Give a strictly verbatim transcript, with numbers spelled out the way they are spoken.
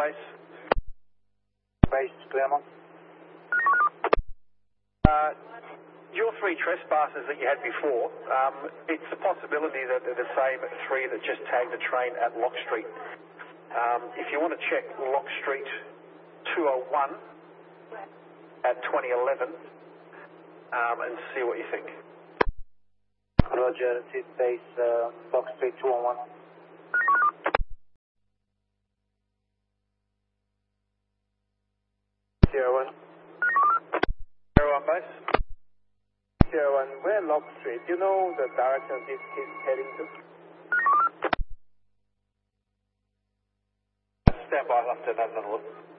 base. Base, Claremont. Uh, your three trespassers that you had before, um, it's a possibility that they're the same three that just tagged the train at Lock Street. Um, if you want to check Lock Street two oh one at twenty eleven um, and see what you think. Roger, this is base, uh, Lock Street two oh one. Sierra one. Sierra one base. Sierra one, where Lock Street? Do you know the direction this is heading to? Stand by, I'll have to have another look.